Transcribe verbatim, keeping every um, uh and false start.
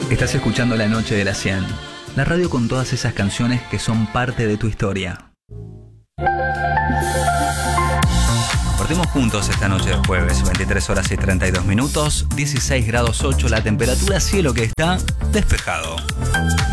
Estás escuchando La Noche de la cien, la radio con todas esas canciones que son parte de tu historia. Partimos juntos esta noche de jueves, veintitrés horas y treinta y dos minutos, dieciséis grados ocho la temperatura, cielo que está despejado.